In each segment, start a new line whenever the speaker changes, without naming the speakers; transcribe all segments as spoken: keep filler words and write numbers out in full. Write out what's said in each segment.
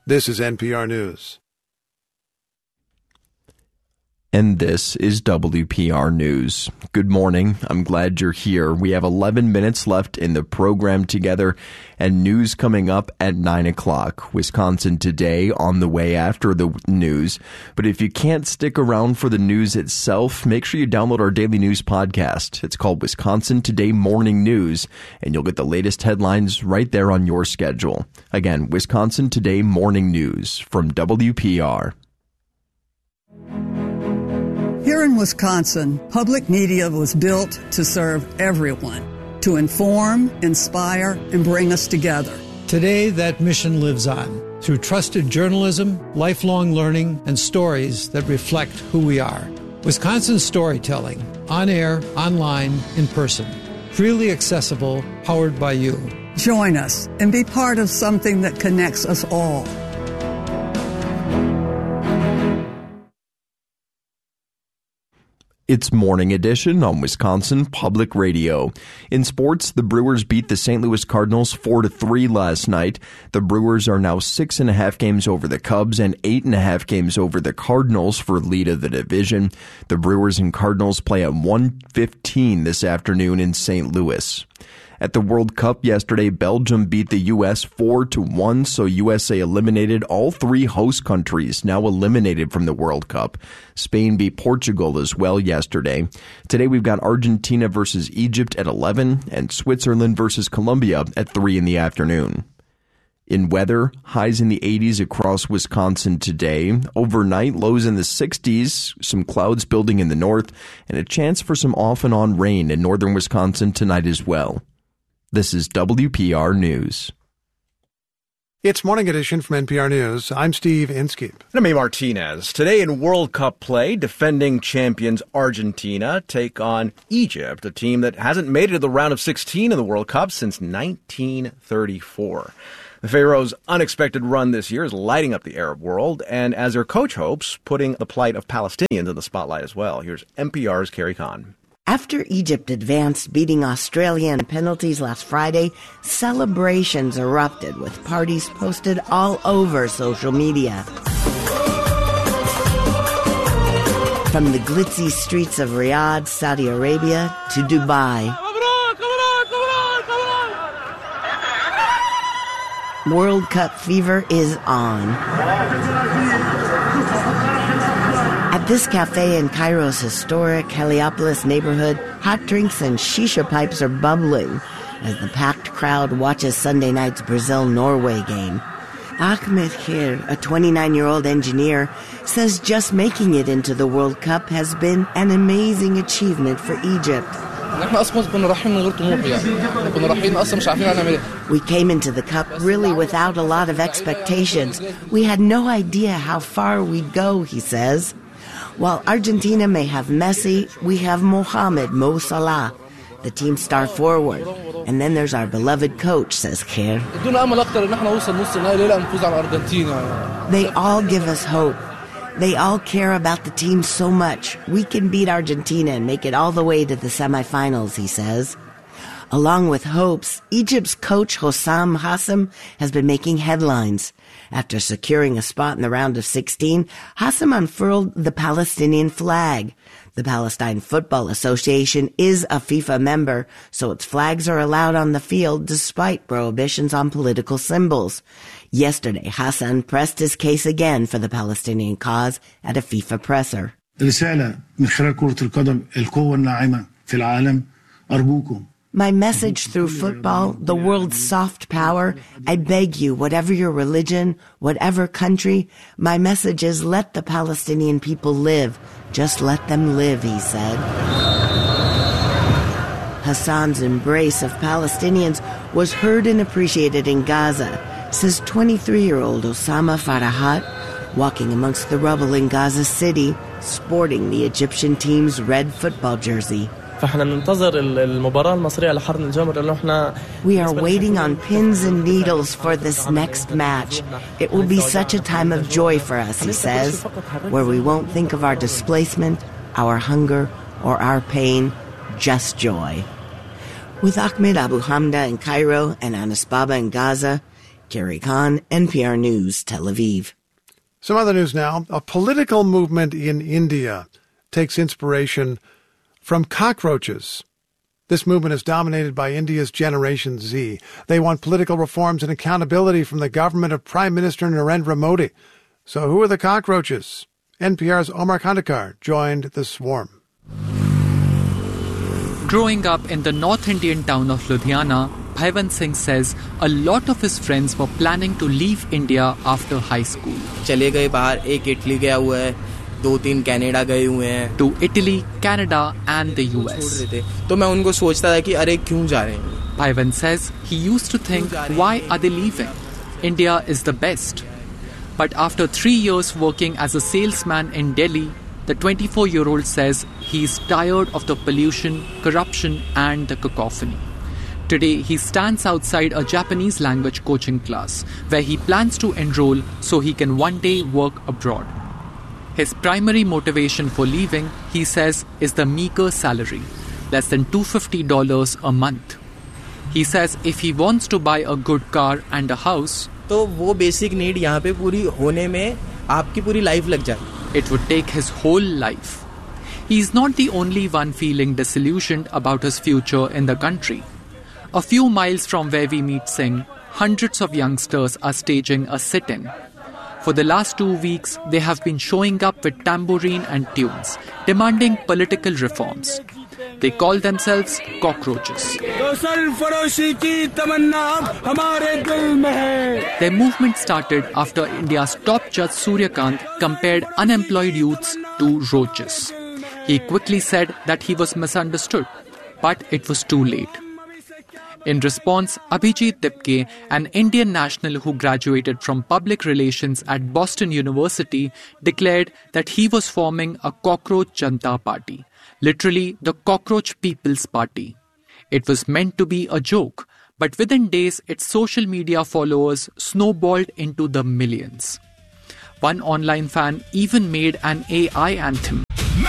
This is N P R News.
And this is W P R News. Good morning. I'm glad you're here. We have eleven minutes left in the program together and news coming up at nine o'clock. Wisconsin Today on the way after the news. But if you can't stick around for the news itself, make sure you download our daily news podcast. It's called Wisconsin Today Morning News, and you'll get the latest headlines right there on your schedule. Again, Wisconsin Today Morning News from W P R.
Here in Wisconsin, public media was built to serve everyone, to inform, inspire, and bring us together.
Today, that mission lives on through trusted journalism, lifelong learning, and stories that reflect who we are. Wisconsin storytelling, on air, online, in person, freely accessible, powered by you.
Join us and be part of something that connects us all.
It's Morning Edition on Wisconsin Public Radio. In sports, the Brewers beat the Saint Louis Cardinals four to three last night. The Brewers are now six and a half games over the Cubs and eight and a half games over the Cardinals for lead of the division. The Brewers and Cardinals play at one fifteen this afternoon in Saint Louis. At the World Cup yesterday, Belgium beat the U S four to one, so U S A eliminated all three host countries, now eliminated from the World Cup. Spain beat Portugal as well yesterday. Today we've got Argentina versus Egypt at eleven and Switzerland versus Colombia at three in the afternoon. In weather, highs in the eighties across Wisconsin today. Overnight, lows in the sixties, some clouds building in the north, and a chance for some off and on rain in northern Wisconsin tonight as well. This is W P R News.
It's Morning Edition from N P R News. I'm Steve Inskeep.
And I'm A. Martinez. Today in World Cup play, defending champions Argentina take on Egypt, a team that hasn't made it to the round of sixteen in the World Cup since nineteen thirty-four. The Pharaohs' unexpected run this year is lighting up the Arab world, and as their coach hopes, putting the plight of Palestinians in the spotlight as well. Here's N P R's Carrie Kahn.
After Egypt advanced, beating Australia in penalties last Friday, celebrations erupted with parties posted all over social media. From the glitzy streets of Riyadh, Saudi Arabia, to Dubai, World Cup fever is on. At this cafe in Cairo's historic Heliopolis neighborhood, hot drinks and shisha pipes are bubbling as the packed crowd watches Sunday night's Brazil-Norway game. Ahmed Kher, a twenty-nine-year-old engineer, says just making it into the World Cup has been an amazing achievement for Egypt. We came into the Cup really without a lot of expectations. We had no idea how far we'd go, he says. While Argentina may have Messi, we have Mohamed Mo Salah, the team's star forward. And then there's our beloved coach, says Kher. They all give us hope. They all care about the team so much. We can beat Argentina and make it all the way to the semifinals, he says. Along with hopes, Egypt's coach Hossam Hassam has been making headlines. After securing a spot in the round of sixteen, Hassam unfurled the Palestinian flag. The Palestine Football Association is a FIFA member, so its flags are allowed on the field despite prohibitions on political symbols. Yesterday, Hassan pressed his case again for the Palestinian cause at a FIFA presser.
رسالة من خلال كرة القدم القوة الناعمة في العالم أرجوكم.
My message through football, the world's soft power, I beg you, whatever your religion, whatever country, my message is let the Palestinian people live. Just let them live, he said. Hassan's embrace of Palestinians was heard and appreciated in Gaza, says twenty-three-year-old Osama Farahat, walking amongst the rubble in Gaza City, sporting the Egyptian team's red football jersey. We are waiting on pins and needles for this next match. It will be such a time of joy for us, he says, where we won't think of our displacement, our hunger, or our pain, just joy. With Ahmed Abu Hamda in Cairo and Anas Baba in Gaza, Carrie Khan, N P R News, Tel Aviv.
Some other news now. A political movement in India takes inspiration from cockroaches. This movement is dominated by India's Generation Z. They want political reforms and accountability from the government of Prime Minister Narendra Modi. So who are the cockroaches? N P R's Omar Khandekar joined the swarm.
Growing up in the North Indian town of Ludhiana, Bhaivan Singh says a lot of his friends were planning to leave India after high school.
चले गए बाहर, एक Italy गया हुआ है, दो तीन Canada गए हुए हैं.
To Italy, Canada and the U S.
तो मैं उनको सोचता था कि अरे क्यों जा रहे हैं.
Bhaivan says he used to think, why are they leaving? India is the best. But after three years working as a salesman in Delhi, the twenty-four-year-old says he's tired of the pollution, corruption and the cacophony. Today, he stands outside a Japanese language coaching class where he plans to enroll so he can one day work abroad. His primary motivation for leaving, he says, is the meager salary, less than two hundred fifty dollars a month. He says if he wants to buy a good car and a house,
तो वो basic need यहाँ पे पूरी होने में आपकी पूरी life लग जाती.
It would take his whole life. He is not the only one feeling disillusioned about his future in the country. A few miles from where we meet Singh, hundreds of youngsters are staging a sit-in. For the last two weeks, they have been showing up with tambourine and tunes, demanding political reforms. They call themselves cockroaches. Their movement started after India's top judge Suryakant compared unemployed youths to roaches. He quickly said that he was misunderstood, but it was too late. In response, Abhijit Dipke, an Indian national who graduated from public relations at Boston University, declared that he was forming a Cockroach Janta Party, literally the Cockroach People's Party. It was meant to be a joke, but within days its social media followers snowballed into the millions. One online fan even made an A I anthem.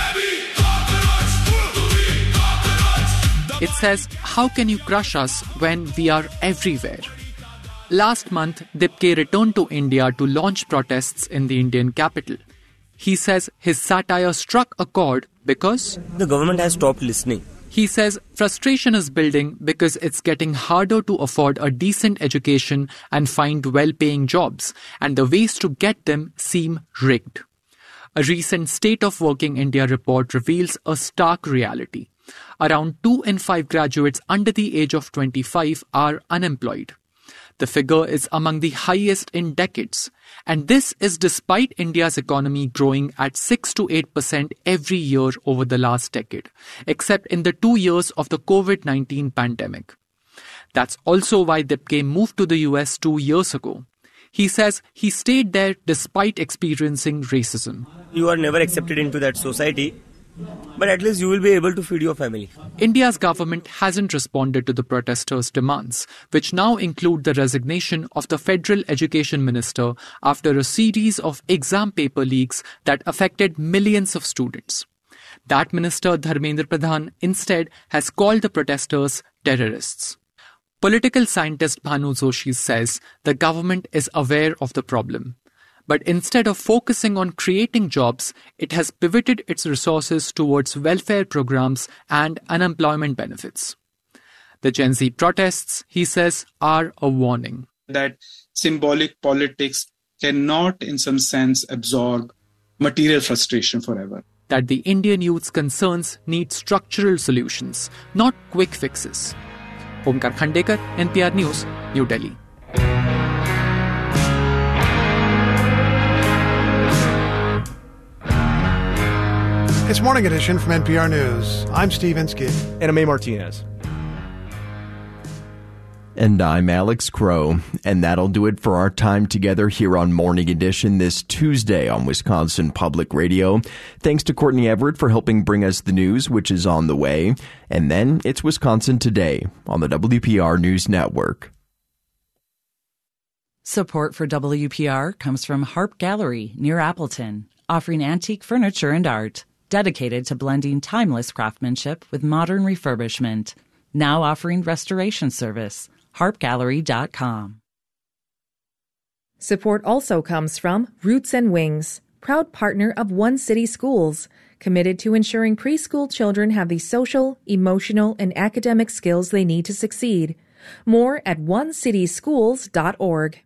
It says, how can you crush us when we are everywhere? Last month, Dipke returned to India to launch protests in the Indian capital. He says his satire struck a chord because
the government has stopped listening.
He says frustration is building because it's getting harder to afford a decent education and find well-paying jobs, and the ways to get them seem rigged. A recent State of Working India report reveals a stark reality. Around two in five graduates under the age of twenty-five are unemployed. The figure is among the highest in decades. And this is despite India's economy growing at six to eight percent every year over the last decade, except in the two years of the covid nineteen pandemic. That's also why Dipke moved to the U S two years ago. He says he stayed there despite experiencing racism.
You are never accepted into that society, but at least you will be able to feed your family.
India's government hasn't responded to the protesters' demands, which now include the resignation of the federal education minister after a series of exam paper leaks that affected millions of students. That minister, Dharmendra Pradhan, instead has called the protesters terrorists. Political scientist Bhanu Joshi says the government is aware of the problem. But instead of focusing on creating jobs, it has pivoted its resources towards welfare programs and unemployment benefits. The Gen Z protests, he says, are a warning.
That symbolic politics cannot, in some sense, absorb material frustration forever.
That the Indian youth's concerns need structural solutions, not quick fixes. Omkar Khandekar, N P R News, New Delhi.
It's Morning Edition from N P R News. I'm Steve Inskeep.
And I'm A. Martinez.
And I'm Alex Crow. And that'll do it for our time together here on Morning Edition this Tuesday on Wisconsin Public Radio. Thanks to Courtney Everett for helping bring us the news, which is on the way. And then it's Wisconsin Today on the W P R News Network.
Support for W P R comes from Harp Gallery near Appleton, offering antique furniture and art, dedicated to blending timeless craftsmanship with modern refurbishment. Now offering restoration service. harp gallery dot com.
Support also comes from Roots and Wings, proud partner of One City Schools, committed to ensuring preschool children have the social, emotional, and academic skills they need to succeed. More at one city schools dot org.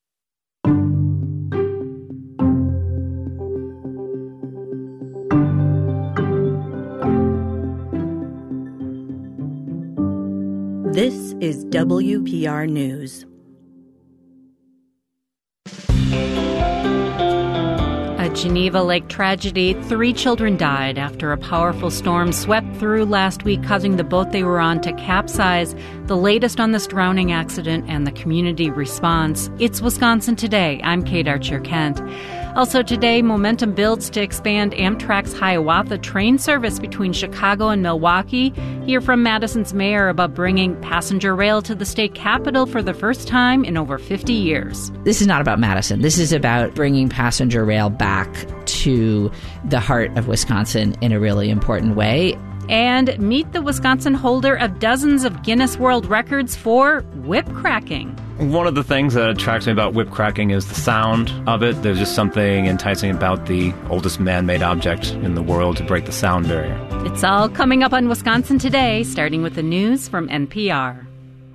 This is W P R News.
A Geneva Lake tragedy. Three children died after a powerful storm swept through last week, causing the boat they were on to capsize. The latest on this drowning accident and the community response. It's Wisconsin Today. I'm Kate Archer-Kent. Also today, momentum builds to expand Amtrak's Hiawatha train service between Chicago and Milwaukee. Hear from Madison's mayor about bringing passenger rail to the state capitol for the first time in over fifty years.
This is not about Madison. This is about bringing passenger rail back to the heart of Wisconsin in a really important way.
And meet the Wisconsin holder of dozens of Guinness World Records for whip cracking.
One of the things that attracts me about whip cracking is the sound of it. There's just something enticing about the oldest man-made object in the world to break the sound barrier.
It's all coming up on Wisconsin Today, starting with the news from N P R.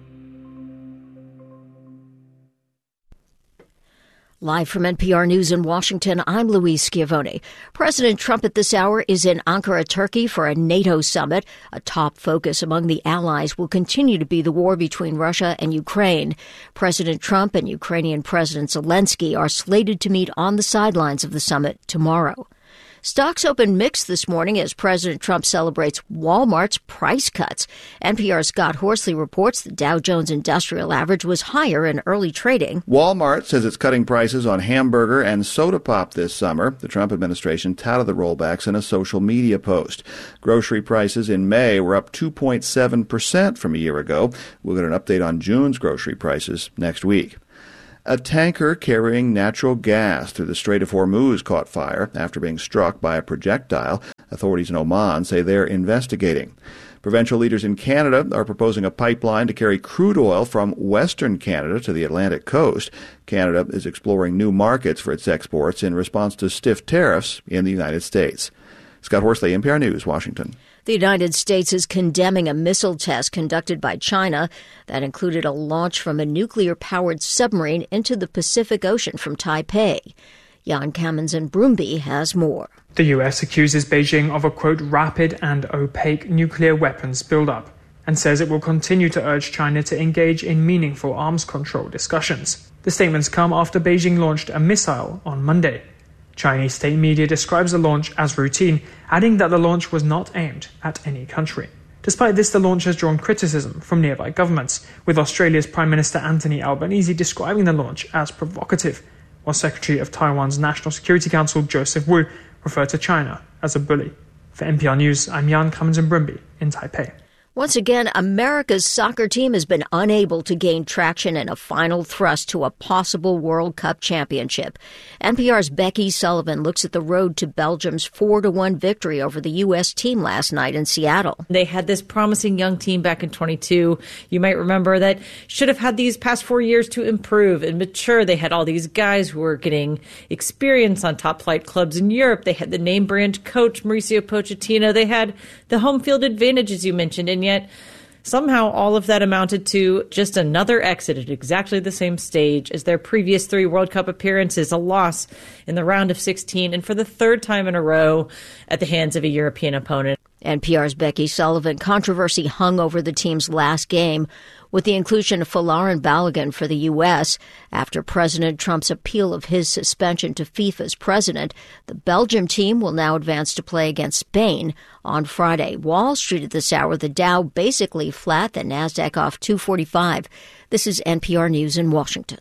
Live from N P R News in Washington, I'm Louise Schiavone. President Trump at this hour is in Ankara, Turkey for a NATO summit. A top focus among the allies will continue to be the war between Russia and Ukraine. President Trump and Ukrainian President Zelensky are slated to meet on the sidelines of the summit tomorrow. Stocks opened mixed this morning as President Trump celebrates Walmart's price cuts. N P R's Scott Horsley reports the Dow Jones Industrial Average was higher in early trading.
Walmart says it's cutting prices on hamburger and soda pop this summer. The Trump administration touted the rollbacks in a social media post. Grocery prices in May were up two point seven percent from a year ago. We'll get an update on June's grocery prices next week. A tanker carrying natural gas through the Strait of Hormuz caught fire after being struck by a projectile. Authorities in Oman say they're investigating. Provincial leaders in Canada are proposing a pipeline to carry crude oil from Western Canada to the Atlantic coast. Canada is exploring new markets for its exports in response to stiff tariffs in the United States. Scott Horsley, N P R News, Washington.
The United States is condemning a missile test conducted by China that included a launch from a nuclear-powered submarine into the Pacific Ocean from Taipei. Jan Kamens in Broomby has more.
The U S accuses Beijing of a, quote, rapid and opaque nuclear weapons buildup and says it will continue to urge China to engage in meaningful arms control discussions. The statements come after Beijing launched a missile on Monday. Chinese state media describes the launch as routine, adding that the launch was not aimed at any country. Despite this, the launch has drawn criticism from nearby governments, with Australia's Prime Minister Anthony Albanese describing the launch as provocative, while Secretary of Taiwan's National Security Council Joseph Wu referred to China as a bully. For N P R News, I'm Jan Kamens in Broomby in Taipei.
Once again, America's soccer team has been unable to gain traction in a final thrust to a possible World Cup championship. N P R's Becky Sullivan looks at the road to Belgium's four to one victory over the U S team last night in Seattle.
They had this promising young team back in twenty-two. You might remember that should have had these past four years to improve and mature. They had all these guys who were getting experience on top flight clubs in Europe. They had the name brand coach, Mauricio Pochettino. They had the home field advantage, as you mentioned, and yet somehow all of that amounted to just another exit at exactly the same stage as their previous three World Cup appearances, a loss in the round of sixteen, and for the third time in a row at the hands of a European opponent.
N P R's Becky Sullivan. Controversy hung over the team's last game with the inclusion of Folarin Balogun for the U S After President Trump's appeal of his suspension to FIFA's president, the Belgium team will now advance to play against Spain on Friday. Wall Street at this hour, the Dow basically flat, the NASDAQ off two forty-five. This is N P R News in Washington.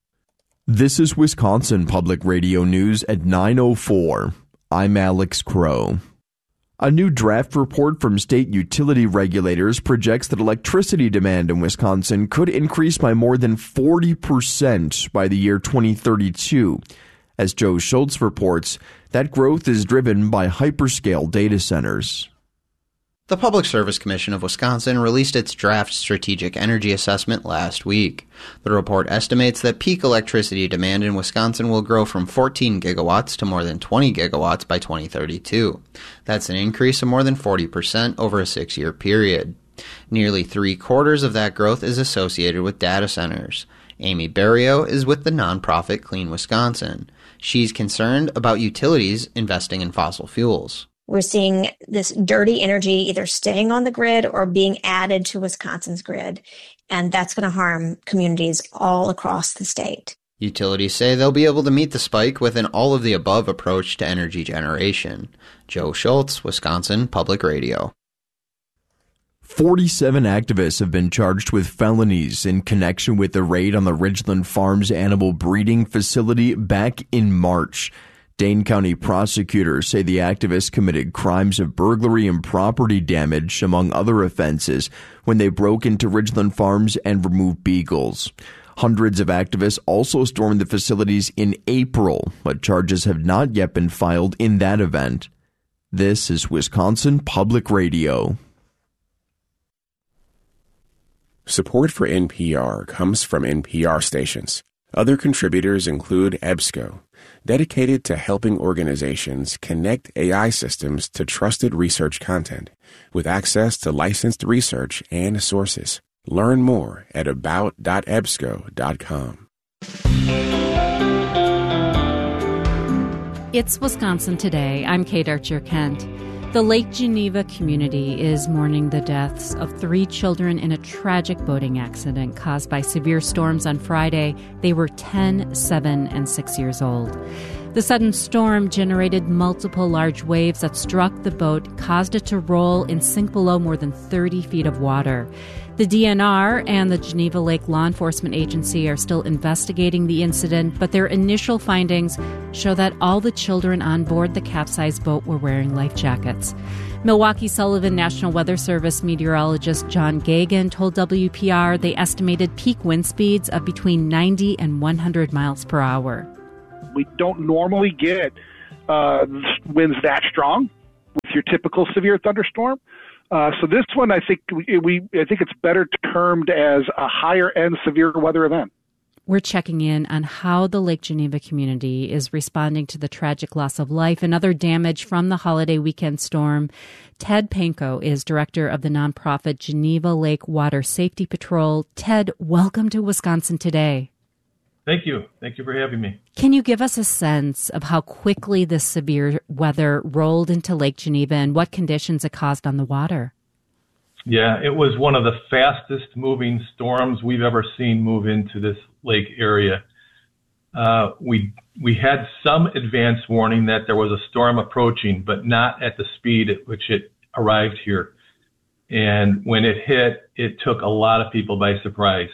This is Wisconsin Public Radio News at nine oh four. I'm Alex Crow. A new draft report from state utility regulators projects that electricity demand in Wisconsin could increase by more than forty percent by the year twenty thirty-two. As Joe Schultz reports, that growth is driven by hyperscale data centers.
The Public Service Commission of Wisconsin released its draft strategic energy assessment last week. The report estimates that peak electricity demand in Wisconsin will grow from fourteen gigawatts to more than twenty gigawatts by twenty thirty-two. That's an increase of more than forty percent over a six-year period. Nearly three-quarters of that growth is associated with data centers. Amy Barrio is with the nonprofit Clean Wisconsin. She's concerned about utilities investing in fossil fuels.
We're seeing this dirty energy either staying on the grid or being added to Wisconsin's grid, and that's going to harm communities all across the state.
Utilities say they'll be able to meet the spike with an all-of-the-above approach to energy generation. Joe Schultz, Wisconsin Public Radio.
forty-seven activists have been charged with felonies in connection with the raid on the Ridgeland Farms animal breeding facility back in March. Dane County prosecutors say the activists committed crimes of burglary and property damage, among other offenses, when they broke into Ridgeland Farms and removed beagles. Hundreds of activists also stormed the facilities in April, but charges have not yet been filed in that event. This is Wisconsin Public Radio.
Support for N P R comes from N P R stations. Other contributors include EBSCO, dedicated to helping organizations connect A I systems to trusted research content, with access to licensed research and sources. Learn more at about dot ebsco dot com.
It's Wisconsin Today. I'm Kate Archer-Kent. The Lake Geneva community is mourning the deaths of three children in a tragic boating accident caused by severe storms on Friday. They were ten, seven, and six years old. The sudden storm generated multiple large waves that struck the boat, caused it to roll and sink below more than thirty feet of water. The D N R and the Geneva Lake Law Enforcement Agency are still investigating the incident, but their initial findings show that all the children on board the capsized boat were wearing life jackets. Milwaukee Sullivan National Weather Service meteorologist John Gagan told W P R they estimated peak wind speeds of between ninety and one hundred miles per hour.
We don't normally get uh, winds that strong with your typical severe thunderstorm. Uh, so this one, I think we, we, I think it's better termed as a higher end severe weather event.
We're checking in on how the Lake Geneva community is responding to the tragic loss of life and other damage from the holiday weekend storm. Ted Pankow is director of the nonprofit Geneva Lake Water Safety Patrol. Ted, welcome to Wisconsin Today.
Thank you. Thank you for having me.
Can you give us a sense of how quickly this severe weather rolled into Lake Geneva and what conditions it caused on the water?
Yeah, it was one of the fastest moving storms we've ever seen move into this lake area. Uh, we we had some advance warning that there was a storm approaching, but not at the speed at which it arrived here. And when it hit, it took a lot of people by surprise.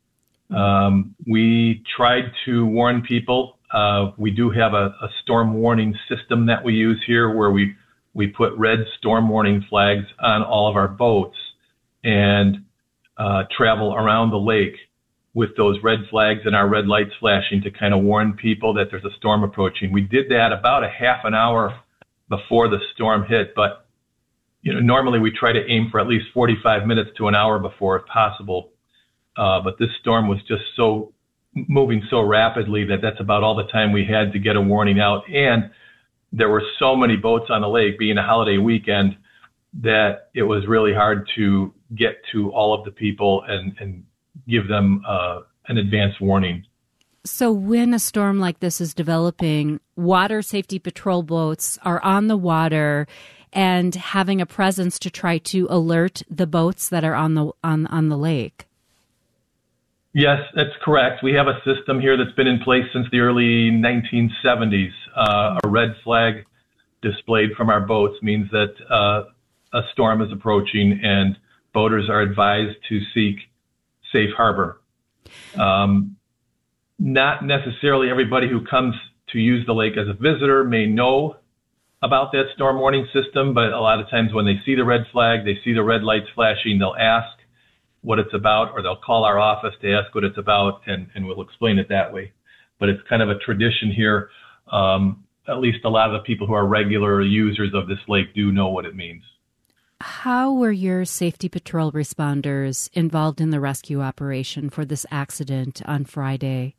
Um, we tried to warn people. Uh, we do have a, a storm warning system that we use here where we, we put red storm warning flags on all of our boats and uh, travel around the lake with those red flags and our red lights flashing to kind of warn people that there's a storm approaching. We did that about a half an hour before the storm hit, but you know, normally we try to aim for at least forty-five minutes to an hour before if possible. Uh, but this storm was just so moving so rapidly that that's about all the time we had to get a warning out. And there were so many boats on the lake, being a holiday weekend, that it was really hard to get to all of the people and, and give them uh, an advance warning.
So when a storm like this is developing, water safety patrol boats are on the water and having a presence to try to alert the boats that are on the on on the lake.
Yes, that's correct. We have a system here that's been in place since the early nineteen seventies. Uh, a red flag displayed from our boats means that uh, a storm is approaching and boaters are advised to seek safe harbor. Um, not necessarily everybody who comes to use the lake as a visitor may know about that storm warning system, but a lot of times when they see the red flag, they see the red lights flashing, they'll ask what it's about, or they'll call our office to ask what it's about, and, and we'll explain it that way. But it's kind of a tradition here. Um, at least a lot of the people who are regular users of this lake do know what it means.
How were your safety patrol responders involved in the rescue operation for this accident on Friday?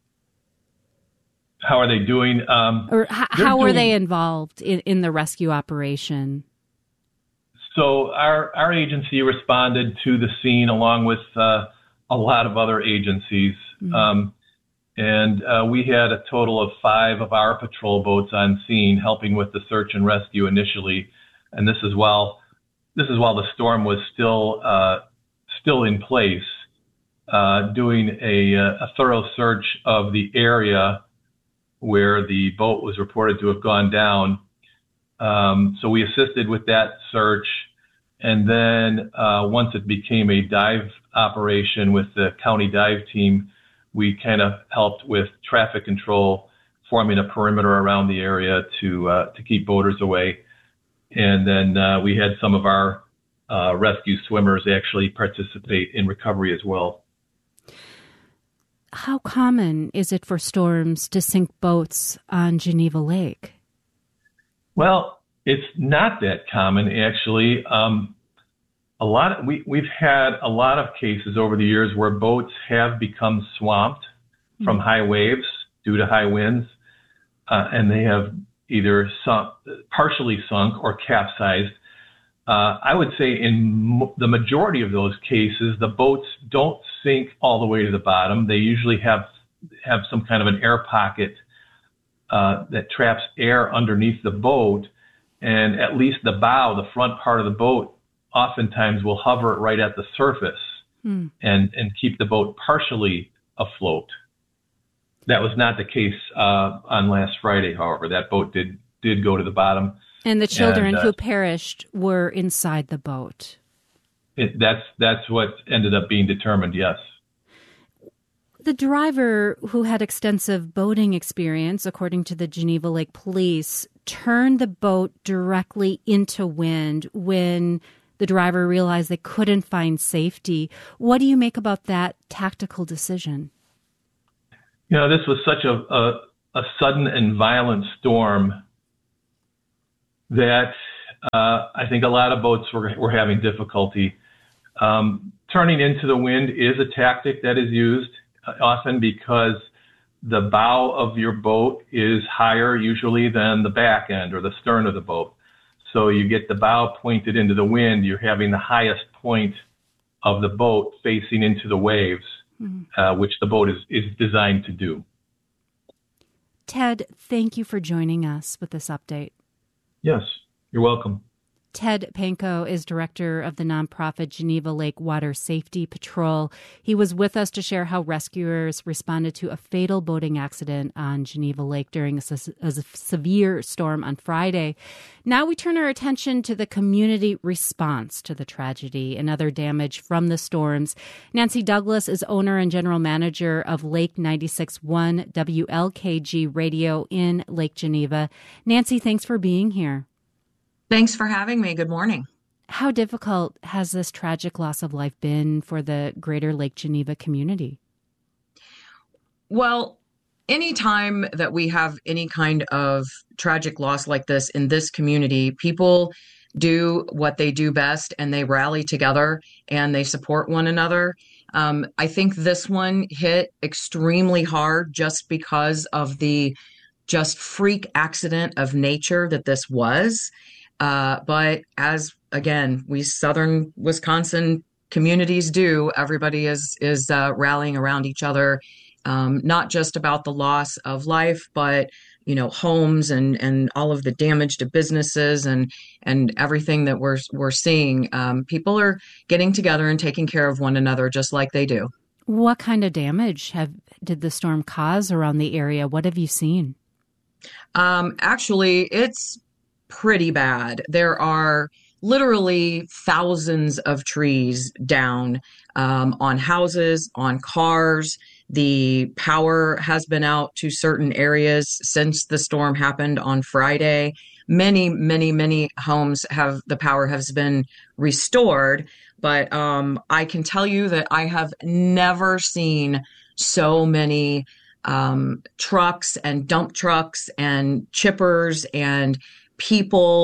How are they doing? Um,
or h- how were they involved in, in the rescue operation?
So our, our agency responded to the scene along with uh, a lot of other agencies. Mm-hmm. Um, and uh, we had a total of five of our patrol boats on scene helping with the search and rescue initially. And this is while this is while the storm was still uh, still in place, uh, doing a, a thorough search of the area where the boat was reported to have gone down. Um, so we assisted with that search. And then uh, once it became a dive operation with the county dive team, we kind of helped with traffic control, forming a perimeter around the area to uh, to keep boaters away. And then uh, we had some of our uh, rescue swimmers actually participate in recovery as well.
How common is it for storms to sink boats on Geneva Lake?
Well, it's not that common, actually. Um, a lot of, we, we've had a lot of cases over the years where boats have become swamped mm-hmm. from high waves due to high winds, uh, and they have either sunk, partially sunk or capsized. Uh, I would say in m- the majority of those cases, the boats don't sink all the way to the bottom. They usually have have some kind of an air pocket uh, that traps air underneath the boat, and at least the bow, the front part of the boat, oftentimes will hover right at the surface hmm. and, and keep the boat partially afloat. That was not the case uh, on last Friday, however. That boat did did go to the bottom.
And the children
and, uh,
who perished were inside the boat.
It, that's that's what ended up being determined, yes.
The driver, who had extensive boating experience, according to the Geneva Lake Police, turned the boat directly into wind when the driver realized they couldn't find safety. What do you make about that tactical decision?
You know, this was such a, a, a sudden and violent storm that uh, I think a lot of boats were, were having difficulty. Um, turning into the wind is a tactic that is used uh, often because the bow of your boat is higher usually than the back end or the stern of the boat. So you get the bow pointed into the wind, you're having the highest point of the boat facing into the waves, mm-hmm. uh, which the boat is, is designed to do.
Ted, thank you for joining us with this update.
Yes, you're welcome.
Ted Pankow is director of the nonprofit Geneva Lake Water Safety Patrol. He was with us to share how rescuers responded to a fatal boating accident on Geneva Lake during a, a severe storm on Friday. Now we turn our attention to the community response to the tragedy and other damage from the storms. Nancy Douglas is owner and general manager of Lake ninety-six point one W L K G Radio in Lake Geneva. Nancy, thanks for being here.
Thanks for having me. Good morning.
How difficult has this tragic loss of life been for the greater Lake Geneva community?
Well, anytime that we have any kind of tragic loss like this in this community, people do what they do best and they rally together and they support one another. Um, I think this one hit extremely hard just because of the just freak accident of nature that this was. Uh, but as, again, we southern Wisconsin communities do, everybody is is uh, rallying around each other, um, not just about the loss of life, but, you know, homes and, and all of the damage to businesses and and everything that we're, we're seeing. Um, people are getting together and taking care of one another just like they do.
What kind of damage have did the storm cause around the area? What have you seen?
Um, actually, it's pretty bad. There are literally thousands of trees down um, on houses, on cars. The power has been out to certain areas since the storm happened on Friday. Many, many, many homes have the power has been restored. But um, I can tell you that I have never seen so many um, trucks and dump trucks and chippers and people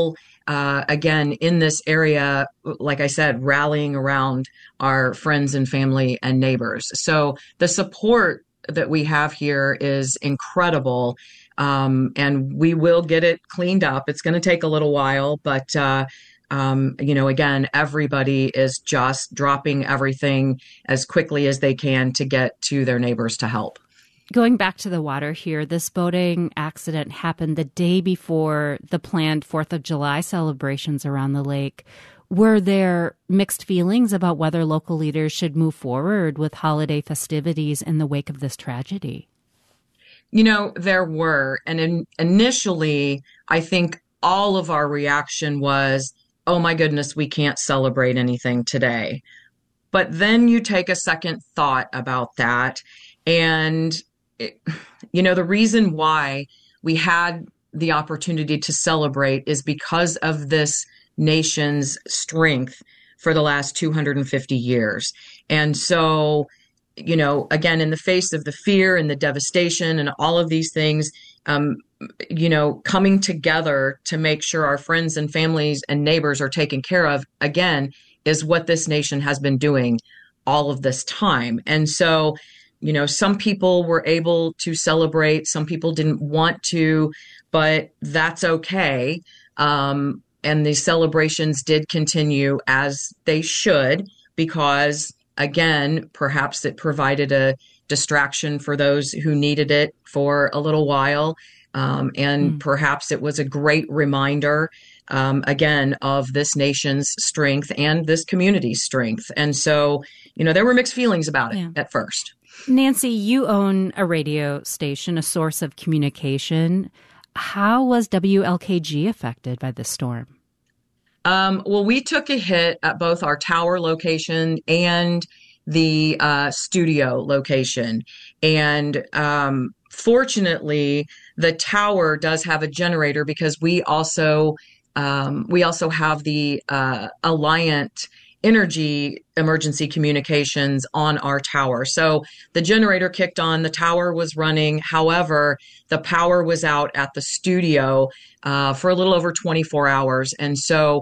uh, again, in this area, like I said, rallying around our friends and family and neighbors. So the support that we have here is incredible. Um, and we will get it cleaned up. It's going to take a little while, but, uh, um, you know, again, everybody is just dropping everything as quickly as they can to get to their neighbors to help.
Going back to the water here, this boating accident happened the day before the planned fourth of July celebrations around the lake. Were there mixed feelings about whether local leaders should move forward with holiday festivities in the wake of this tragedy?
You know, there were. And in, initially, I think all of our reaction was, oh my goodness, we can't celebrate anything today. But then you take a second thought about that. And, it, you know, the reason why we had the opportunity to celebrate is because of this nation's strength for the last two hundred fifty years. And so, you know, again, in the face of the fear and the devastation and all of these things, um, you know, coming together to make sure our friends and families and neighbors are taken care of, again, is what this nation has been doing all of this time. And so, you know, some people were able to celebrate, some people didn't want to, but that's okay. Um, and the celebrations did continue as they should, because, again, perhaps it provided a distraction for those who needed it for a little while. Um, and mm. perhaps it was a great reminder, um, again, of this nation's strength and this community's strength. And so, you know, there were mixed feelings about it yeah. at first.
Nancy, you own a radio station, a source of communication. How was W L K G affected by this storm?
Um, well, we took a hit at both our tower location and the uh, studio location. And um, fortunately, the tower does have a generator because we also um, we also have the uh, Alliant Energy emergency communications on our tower. So the generator kicked on, the tower was running. However, the power was out at the studio uh, for a little over twenty-four hours. And so